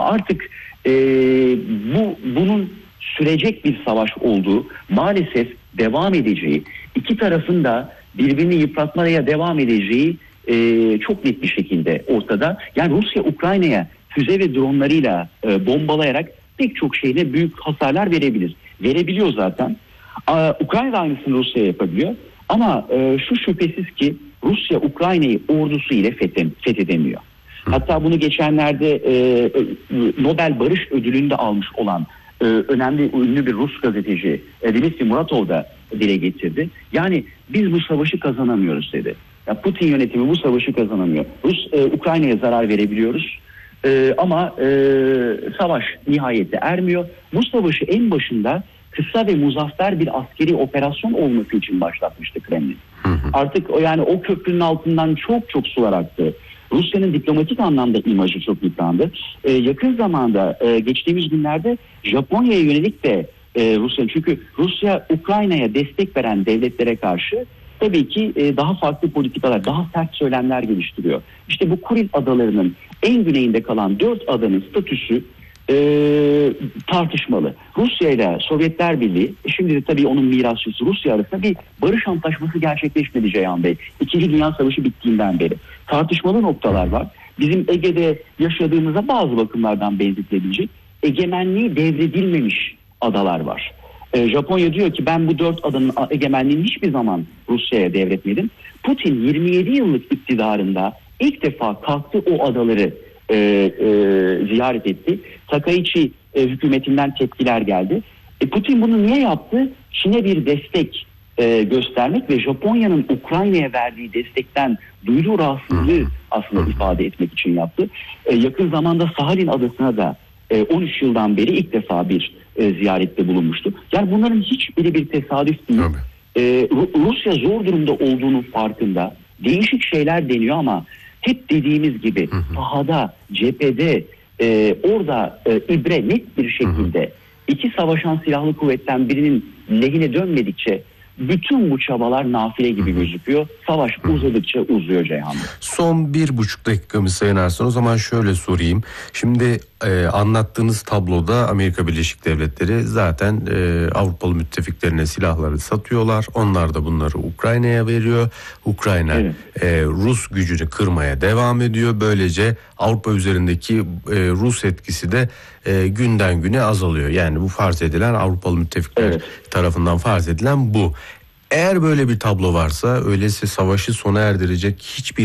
artık bunun sürecek bir savaş olduğu, maalesef devam edeceği, iki tarafın da birbirini yıpratmaya devam edeceği çok net bir şekilde ortada. Yani Rusya Ukrayna'ya füze ve dronlarıyla bombalayarak pek çok şeyine büyük hasarlar verebilir. Verebiliyor zaten. Ukrayna da aynısını Rusya'ya yapabiliyor. Ama şu şüphesiz ki Rusya Ukrayna'yı ordusu ile fethedemiyor. Hatta bunu geçenlerde Nobel Barış Ödülü'nü de almış olan önemli, ünlü bir Rus gazeteci Dmitri Muratov da dile getirdi. Yani biz bu savaşı kazanamıyoruz dedi. Ya Putin yönetimi bu savaşı kazanamıyor. Ukrayna'ya zarar verebiliyoruz. Ama savaş nihayete ermiyor. Bu savaşı en başında kısa ve muzaffer bir askeri operasyon olması için başlatmıştı Kremlin. Artık o köprünün altından çok sular aktı. Rusya'nın diplomatik anlamda imajı çok yıprandı. Yakın zamanda geçtiğimiz günlerde Japonya'ya yönelik de Rusya, çünkü Rusya Ukrayna'ya destek veren devletlere karşı tabii ki daha farklı politikalar, daha sert söylemler geliştiriyor. İşte bu Kuril adalarının en güneyinde kalan 4 adanın statüsü tartışmalı. Rusya ile Sovyetler Birliği, şimdi de tabii onun mirasçısı Rusya arasında bir barış antlaşması gerçekleşmedi Ceyhan Bey. İkinci Dünya Savaşı bittiğinden beri. Tartışmalı noktalar var. Bizim Ege'de yaşadığımıza bazı bakımlardan benzetilebilecek egemenliği devredilmemiş adalar var. Japonya diyor ki ben bu 4 adanın egemenliğini hiçbir zaman Rusya'ya devretmedim. Putin 27 yıllık iktidarında ilk defa kalktı o adaları ziyaret etti. Takaichi hükümetinden tepkiler geldi. Putin bunu niye yaptı? Çin'e bir destek göstermek ve Japonya'nın Ukrayna'ya verdiği destekten duyduğu rahatsızlığı aslında ifade etmek için yaptı. Yakın zamanda Sahalin adasına da 13 yıldan beri ilk defa bir ziyarette bulunmuştu. Yani bunların hiçbiri bir tesadüf değil. Rusya zor durumda olduğunun farkında. Değişik şeyler deniyor ama hep dediğimiz gibi sahada, cephede, orada ibre net bir şekilde iki savaşan silahlı kuvvetten birinin lehine dönmedikçe bütün bu çabalar nafile gibi gözüküyor. Savaş uzadıkça uzuyor Ceyhan Bey. Son 1,5 dakikamı Sayın Arslan. O zaman şöyle sorayım. Şimdi anlattığınız tabloda Amerika Birleşik Devletleri zaten Avrupalı müttefiklerine silahları satıyorlar. Onlar da bunları Ukrayna'ya veriyor. Ukrayna Rus gücünü kırmaya devam ediyor. Böylece Avrupa üzerindeki Rus etkisi de günden güne azalıyor. Yani bu farz edilen Avrupalı müttefikler tarafından farz edilen bu. Eğer böyle bir tablo varsa, öyleyse savaşı sona erdirecek hiçbir